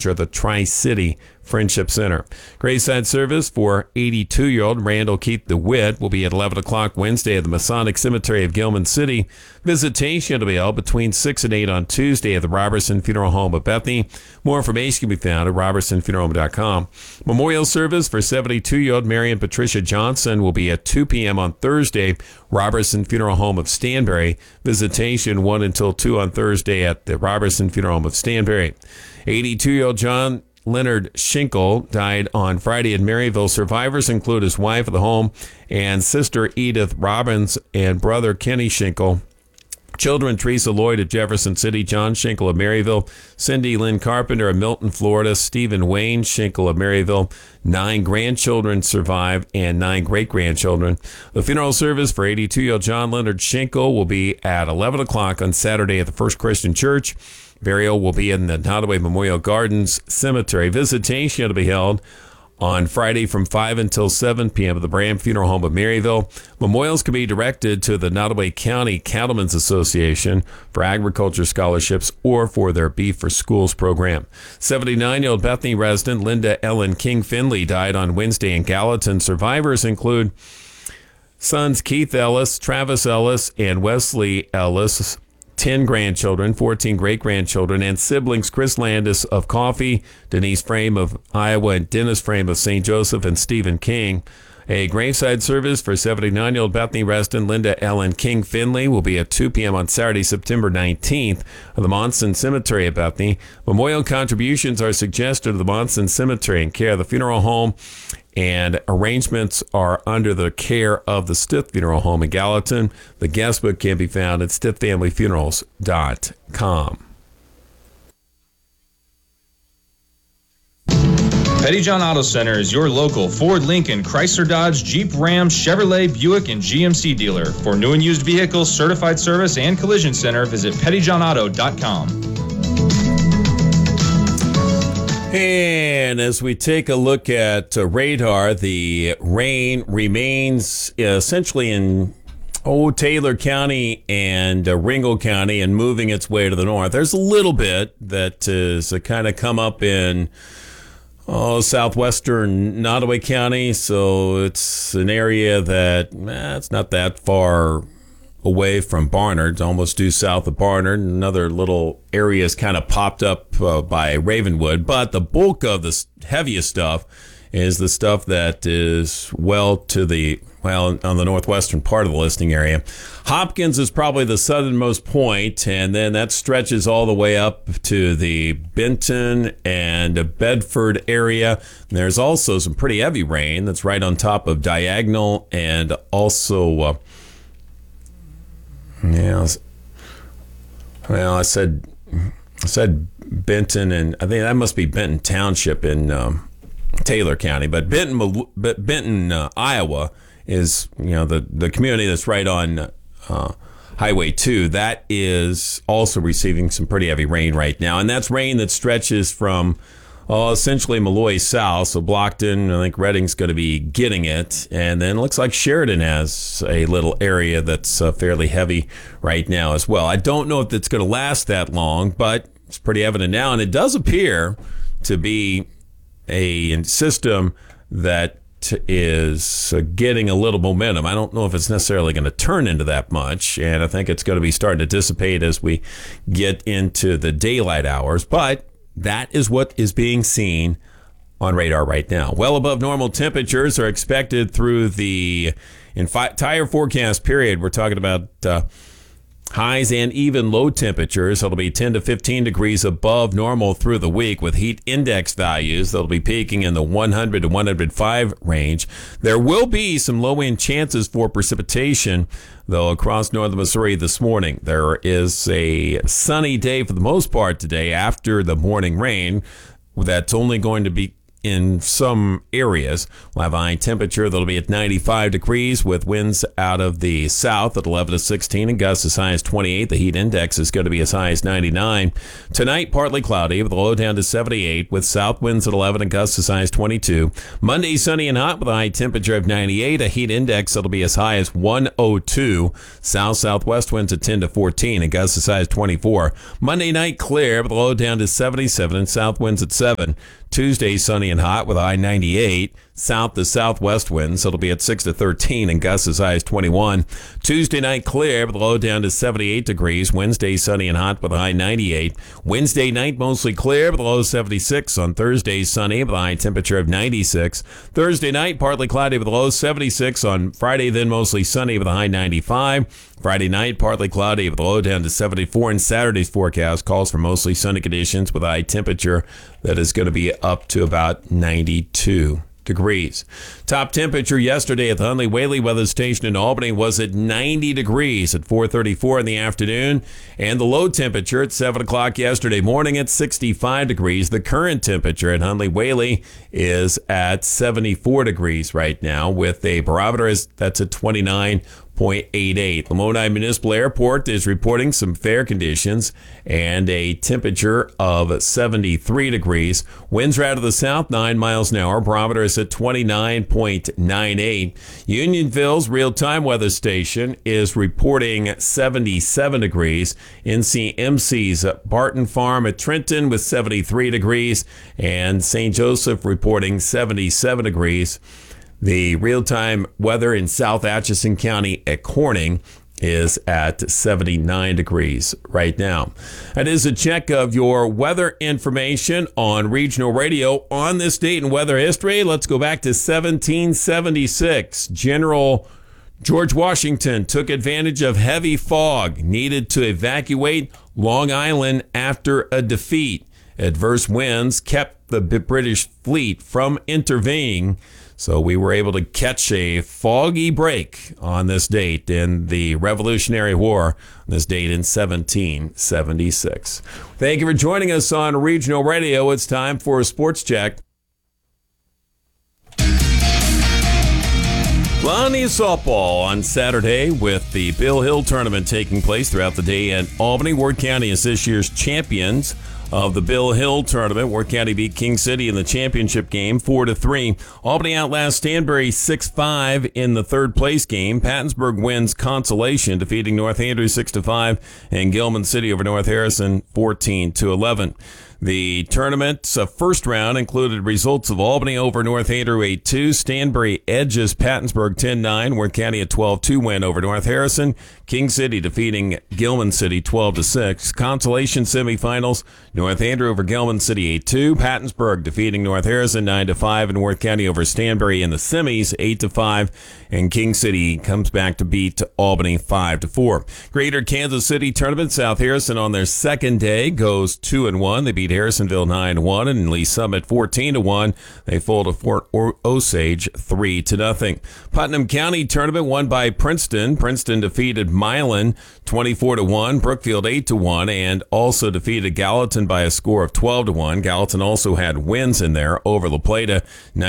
Agriculture at the Tri-City Friendship Center. Graveside service for 82-year-old Randall Keith DeWitt will be at 11 o'clock Wednesday at the Masonic Cemetery of Gilman City. Visitation will be held between 6 and 8 on Tuesday at the Robertson Funeral Home of Bethany. More information can be found at robertsonfuneralhome.com. Memorial service for 72-year-old Marion Patricia Johnson will be at 2 p.m. on Thursday, Robertson Funeral Home of Stanberry. Visitation 1 until 2 on Thursday at the Robertson Funeral Home of Stanberry. 82-year-old John Leonard Schinkel died on Friday in Maryville. Survivors include his wife of the home and sister Edith Robbins and brother Kenny Schinkel. Children, Teresa Lloyd of Jefferson City, John Schinkel of Maryville, Cindy Lynn Carpenter of Milton, Florida, Stephen Wayne Schinkel of Maryville. 9 grandchildren survive and 9 great-grandchildren. The funeral service for 82-year-old John Leonard Schinkel will be at 11 o'clock on Saturday at the First Christian Church. Burial will be in the Nottoway Memorial Gardens Cemetery. Visitation to be held on Friday from 5 until 7 p.m. at the Bram Funeral Home of Maryville. Memorials can be directed to the Nottoway County Cattlemen's Association for agriculture scholarships or for their Beef for Schools program. 79-year-old Bethany resident Linda Ellen King Finley died on Wednesday in Gallatin. Survivors include sons Keith Ellis, Travis Ellis, and Wesley Ellis, 10 grandchildren, 14 great-grandchildren, and siblings Chris Landis of Coffee, Denise Frame of Iowa, and Dennis Frame of St. Joseph, and Stephen King. A graveside service for 79-year-old Bethany resident Linda Ellen King Finley will be at 2 p.m. on Saturday, September 19th at the Monson Cemetery at Bethany. Memorial contributions are suggested to the Monson Cemetery in care of the funeral home, and arrangements are under the care of the Stith Funeral Home in Gallatin. The guest book can be found at stithfamilyfunerals.com. Pettyjohn Auto Center is your local Ford, Lincoln, Chrysler, Dodge, Jeep, Ram, Chevrolet, Buick, and GMC dealer. For new and used vehicles, certified service, and collision center, visit pettyjohnauto.com. And as we take a look at radar, the rain remains essentially in Taylor County and Ringgold County and moving its way to the north. There's a little bit that is kind of come up in southwestern Nottoway County, so it's an area that it's not that far away from Barnard, almost due south of Barnard. Another little area is kind of popped up by Ravenwood, but the bulk of the heaviest stuff is the stuff that is on the northwestern part of the listing area. Hopkins is probably the southernmost point, and then that stretches all the way up to the Benton and Bedford area. And there's also some pretty heavy rain that's right on top of Diagonal, and also I said Benton, and I think that must be Benton Township in Taylor County, but Benton, Iowa is the community that's right on Highway 2. That is also receiving some pretty heavy rain right now, and that's rain that stretches from essentially Malloy south. So Blockton, I think Redding's going to be getting it, and then it looks like Sheridan has a little area that's fairly heavy right now as well. I don't know if it's going to last that long, but it's pretty evident now, and it does appear to be a system that is getting a little momentum. I don't know if it's necessarily going to turn into that much, and I think it's going to be starting to dissipate as we get into the daylight hours, but that is what is being seen on radar right now. Well above normal temperatures are expected through the entire forecast period. We're talking about highs and even low temperatures. It'll be 10 to 15 degrees above normal through the week with heat index values that'll be peaking in the 100 to 105 range. There will be some low-end chances for precipitation, though, across northern Missouri this morning. There is a sunny day for the most part today after the morning rain. That's only going to be in some areas. We'll have a high temperature that'll be at 95 degrees with winds out of the south at 11 to 16 and gusts as high as 28. The heat index is going to be as high as 99. Tonight, partly cloudy with a low down to 78 with south winds at 11 and gusts as high as 22. Monday, sunny and hot with a high temperature of 98. A heat index that'll be as high as 102. South-southwest winds at 10 to 14 and gusts as high as 24. Monday night, clear with a low down to 77 and south winds at 7. Tuesday, sunny and hot with a high 98. South to southwest winds, it'll be at 6 to 13 and gusts as high as 21. Tuesday night, clear with a low down to 78 degrees. Wednesday, sunny and hot with a high 98. Wednesday night, mostly clear with a low 76. On Thursday, sunny with a high temperature of 96. Thursday night, partly cloudy with a low 76. On Friday, then mostly sunny with a high 95. Friday night, partly cloudy with a low down to 74. And Saturday's forecast calls for mostly sunny conditions with a high temperature that is going to be up to about 92 degrees. Top temperature yesterday at the Hunley Whaley Weather Station in Albany was at 90 degrees at 4:34 in the afternoon, and the low temperature at 7 o'clock yesterday morning at 65 degrees. The current temperature at Hunley Whaley is at 74 degrees right now with a barometer that's at 29.88. Lamoni Municipal Airport is reporting some fair conditions and a temperature of 73 degrees. Winds are out of the south, 9 miles an hour. Barometer is at 29.98. Unionville's real-time weather station is reporting 77 degrees. NCMC's Barton Farm at Trenton with 73 degrees. And St. Joseph reporting 77 degrees. The real-time weather in South Atchison County at Corning is at 79 degrees right now. That is a check of your weather information on regional radio on this date in weather history. Let's go back to 1776. General George Washington took advantage of heavy fog needed to evacuate Long Island after a defeat. Adverse winds kept the British fleet from intervening, so we were able to catch a foggy break on this date in the Revolutionary War, on this date in 1776. Thank you for joining us on Regional Radio. It's time for a sports check. Lonnie softball on Saturday with the Bill Hill tournament taking place throughout the day in Albany. Ward County is this year's champions of the Bill Hill tournament. Ward County beat King City in the championship game 4-3. Albany outlasts Stanbury 6-5 in the third place game. Pattonsburg wins consolation, defeating North Andrews 6-5, and Gilman City over North Harrison 14-11. The tournament's first round included results of Albany over North Andrew 8-2. Stanbury edges Pattonsburg 10-9. Ward County a 12-2 win over North Harrison. King City defeating Gilman City 12-6. Consolation semifinals: North Andrew over Gilman City 8-2. Pattonsburg defeating North Harrison 9-5, and Worth County over Stanbury in the semis 8-5. And King City comes back to beat Albany 5-4. Greater Kansas City tournament: South Harrison on their second day goes 2-1. They beat Harrisonville 9-1 and Lee Summit 14-1. They fall to Fort Osage 3-0. Putnam County tournament won by Princeton. Princeton defeated Milan 24-1, Brookfield 8-1, and also defeated Gallatin by a score of 12-1. Gallatin also had wins in there over La Plata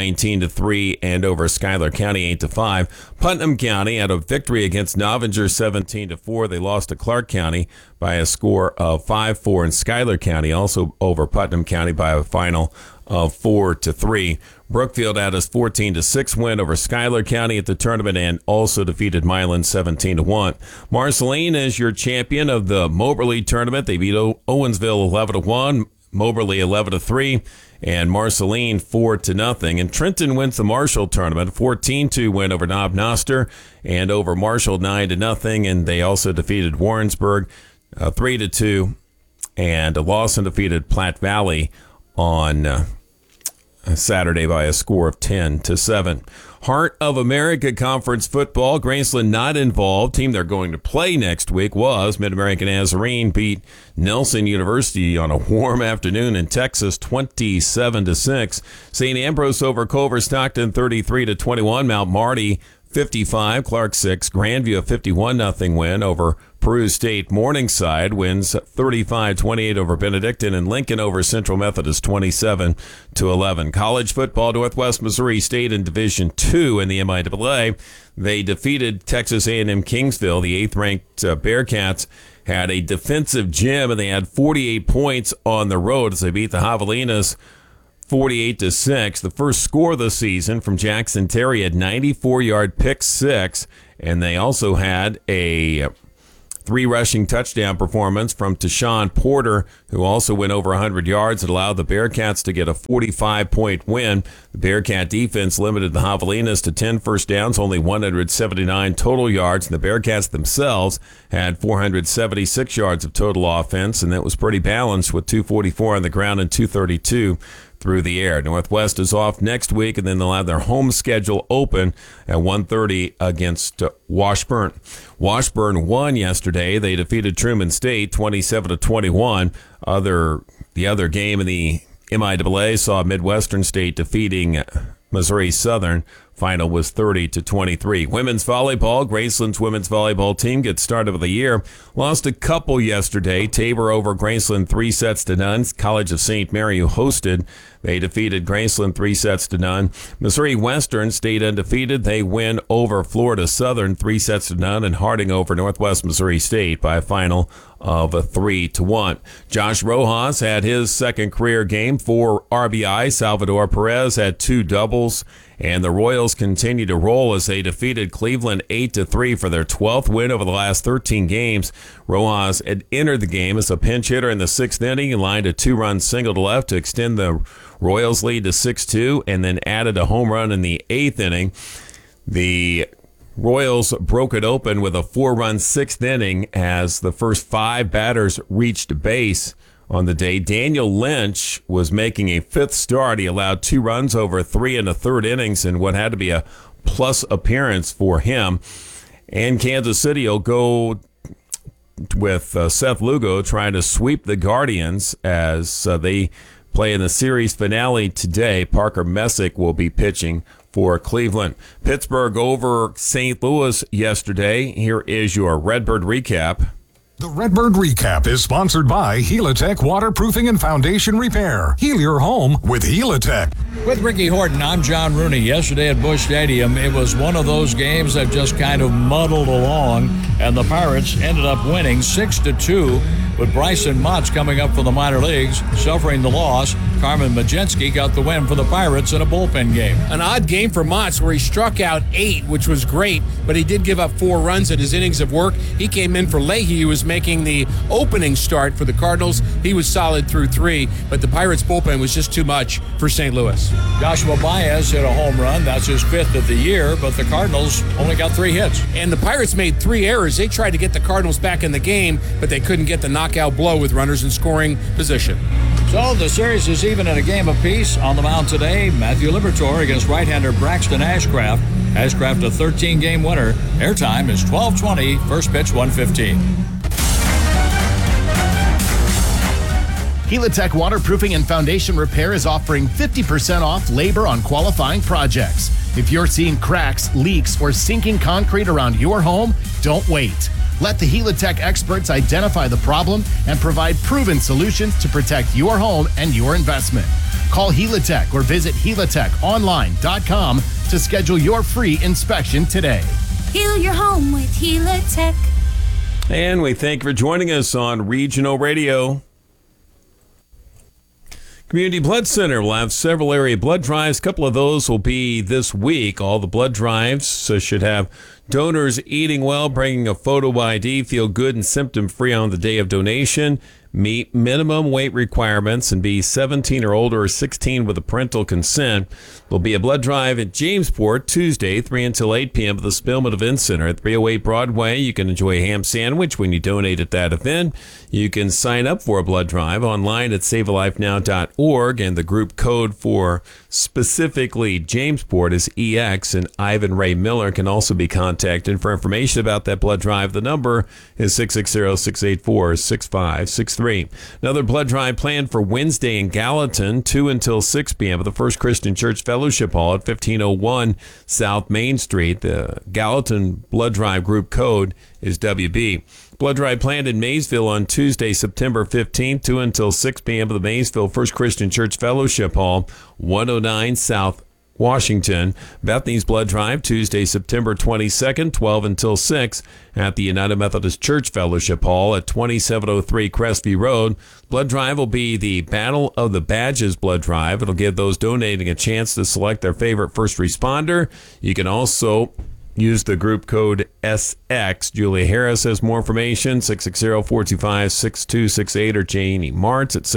19-3 and over Schuyler County 8-5. Putnam County had a victory against Novinger 17-4. They lost to Clark County by a score of 5-4, and Schuyler County also over Putnam County by a final of 4-3. Brookfield had a 14-6 win over Schuyler County at the tournament and also defeated Milan 17-1. Marceline is your champion of the Moberly tournament. They beat Owensville 11-1, Moberly 11-3, and Marceline 4-0. And Trenton wins the Marshall tournament, 14-2 win over Knob Noster and over Marshall 9-0. And they also defeated Warrensburg 3-2, and Lawson defeated Platte Valley on Saturday by a score of 10-7. Heart of America Conference football, Graceland not involved. Team they're going to play next week was Mid-American Nazarene beat Nelson University on a warm afternoon in Texas 27-6. St. Ambrose over Culver Stockton 33-21. Mount Marty 55, Clark 6. Grandview a 51-0 win over Peru State Morningside wins 35-28 over Benedictine, and Lincoln over Central Methodist 27-11. College football, Northwest Missouri State in Division II in the MIAA. They defeated Texas A&M Kingsville. The 8th-ranked Bearcats had a defensive gym, and they had 48 points on the road as they beat the Javelinas 48-6. The first score of the season from Jackson Terry at 94-yard pick six, and they also had a 3 rushing touchdown performance from Tashawn Porter, who also went over 100 yards and allowed the Bearcats to get a 45-point win. The Bearcat defense limited the Javelinas to 10 first downs, only 179 total yards, and the Bearcats themselves had 476 yards of total offense, and that was pretty balanced with 244 on the ground and 232 through the air. Northwest is off next week, and then they'll have their home schedule open at 1:30 against Washburn. Washburn won yesterday. They defeated Truman State 27-21. The other game in the MIAA saw Midwestern State defeating Missouri Southern. Final was 30-23. Women's volleyball, Graceland's women's volleyball team gets started of the year. Lost a couple yesterday. Tabor over Graceland 3-0. College of St. Mary, who hosted, they defeated Graceland 3-0. Missouri Western stayed undefeated. They win over Florida Southern 3-0, and Harding over Northwest Missouri State by a final of 3-1. Josh Rojas had his second career game for RBI. Salvador Perez had 2 doubles. And the Royals continue to roll as they defeated Cleveland 8-3 for their 12th win over the last 13 games. Rojas had entered the game as a pinch hitter in the 6th inning and lined a 2-run single to left to extend the Royals' lead to 6-2, and then added a home run in the 8th inning. The Royals broke it open with a 4-run 6th inning as the first 5 batters reached base on the day. Daniel Lynch was making a 5th start. He allowed 2 runs over 3 and a third innings in what had to be a plus appearance for him. And Kansas City will go with Seth Lugo trying to sweep the Guardians as they play in the series finale today. Parker Messick will be pitching for Cleveland. Pittsburgh over St. Louis yesterday. Here is your Redbird recap. The Redbird Recap is sponsored by Helitech Waterproofing and Foundation Repair. Heal your home with Helitech. With Ricky Horton, I'm John Rooney. Yesterday at Busch Stadium, it was one of those games that just kind of muddled along, and the Pirates ended up winning 6-2 with Bryson Motts coming up from the minor leagues, suffering the loss. Carmen Majewski got the win for the Pirates in a bullpen game. An odd game for Motts where he struck out 8, which was great, but he did give up 4 runs in his innings of work. He came in for Leahy, who was making the opening start for the Cardinals. He was solid through 3, but the Pirates bullpen was just too much for St. Louis. Joshua Baez hit a home run. That's his 5th of the year, but the Cardinals only got 3 hits. And the Pirates made 3 errors. They tried to get the Cardinals back in the game, but they couldn't get the knockout blow with runners in scoring position. So the series is even at a game apiece. On the mound today, Matthew Liberatore against right-hander Braxton Ashcraft. Ashcraft a 13-game winner. Airtime is 12:20. First pitch 1:15. Helitech Waterproofing and Foundation Repair is offering 50% off labor on qualifying projects. If you're seeing cracks, leaks, or sinking concrete around your home, don't wait. Let the Helitech experts identify the problem and provide proven solutions to protect your home and your investment. Call Helitech or visit helitechonline.com to schedule your free inspection today. Heal your home with Helitech. And we thank you for joining us on Regional Radio. Community Blood Center will have several area blood drives. A couple of those will be this week. All the blood drives should have donors eating well, bringing a photo ID, feel good and symptom-free on the day of donation, meet minimum weight requirements, and be 17 or older or 16 with a parental consent. There'll be a blood drive at Jamesport Tuesday, 3 until 8 p.m. at the Spillman Event Center at 308 Broadway. You can enjoy a ham sandwich when you donate at that event. You can sign up for a blood drive online at savealifenow.org, and the group code for specifically Jamesport is EX, and Ivan Ray Miller can also be contacted for information about that blood drive. The number is 660-684-6563. Another blood drive planned for Wednesday in Gallatin, 2 until 6 p.m. at the First Christian Church Fellowship Hall at 1501 South Main Street. The Gallatin blood drive group code is WB. Blood drive planned in Maysville on Tuesday, September 15th, 2 until 6 p.m. at the Maysville First Christian Church Fellowship Hall, 109 South Washington. Bethany's blood drive Tuesday, September 22nd, 12 until 6 at the United Methodist Church Fellowship Hall at 2703 Crestview Road. Blood drive will be the Battle of the Badges blood drive. It'll give those donating a chance to select their favorite first responder. You can also use the group code SX. Julia Harris has more information, 660-425-6268, or Janie Martz at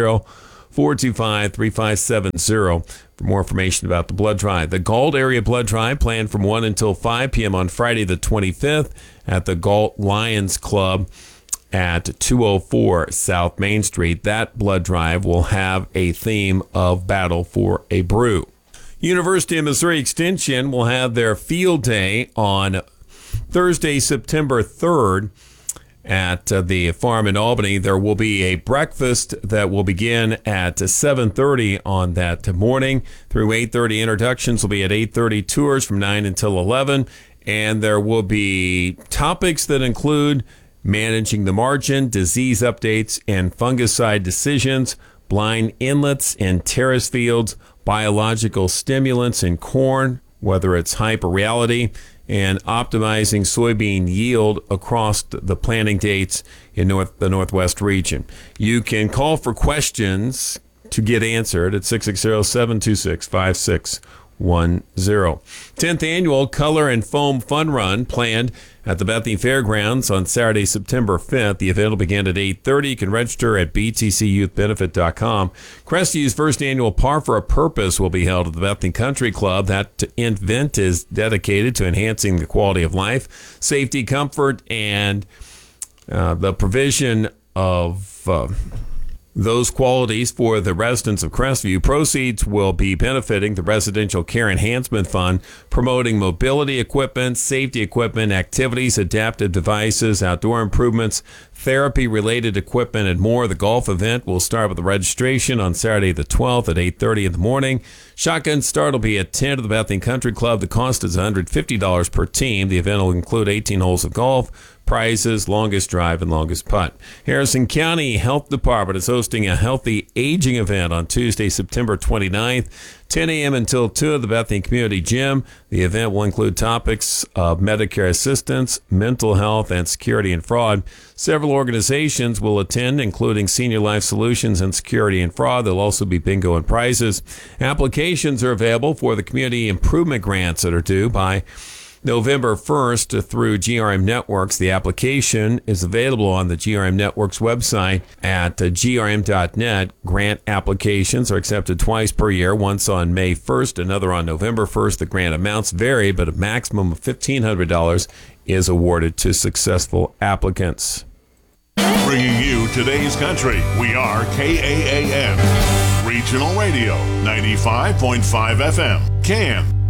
660-425-3570 for more information about the blood drive. The Galt area blood drive planned from 1 until 5 p.m. on Friday the 25th at the Galt Lions Club at 204 South Main Street. That blood drive will have a theme of Battle for a Brew. University of Missouri Extension will have their field day on Thursday, September 3rd at the farm in Albany. There will be a breakfast that will begin at 7:30 on that morning through 8:30. Introductions will be at 8:30, tours from 9 until 11, and there will be topics that include managing the margin, disease updates and fungicide decisions, blind inlets and terrace fields, biological stimulants in corn, whether it's hype or reality, and optimizing soybean yield across the planting dates in the Northwest region. You can call for questions to get answered at 660-726-5610. 10th Annual Color and Foam Fun Run planned at the Bethany Fairgrounds on Saturday, September 5th. The event will begin at 8:30. You can register at btcyouthbenefit.com. Crestview's first annual Par for a Purpose will be held at the Bethany Country Club. That event is dedicated to enhancing the quality of life, safety, comfort, and the provision of those qualities for the residents of Crestview. Proceeds will be benefiting the Residential Care Enhancement Fund, promoting mobility equipment, safety equipment, activities, adaptive devices, outdoor improvements, therapy-related equipment, and more. The golf event will start with the registration on Saturday the 12th at 8:30 in the morning. Shotgun start will be at 10 at the Bethany Country Club. The cost is $150 per team. The event will include 18 holes of golf, prizes, longest drive, and longest putt. Harrison County Health Department is hosting a healthy aging event on Tuesday, September 29th, 10 a.m. until 2 at the Bethany Community Gym. The event will include topics of Medicare assistance, mental health, and security and fraud. Several organizations will attend, including Senior Life Solutions and Security and Fraud. There'll also be bingo and prizes. Applications are available for the community improvement grants that are due by November 1st through GRM Networks. The application is available on the GRM Networks website at grm.net. Grant applications are accepted twice per year, once on May 1st, another on November 1st. The grant amounts vary, but a maximum of $1,500 is awarded to successful applicants. Bringing you today's country. We are KAAN. Regional Radio, 95.5 FM. Can.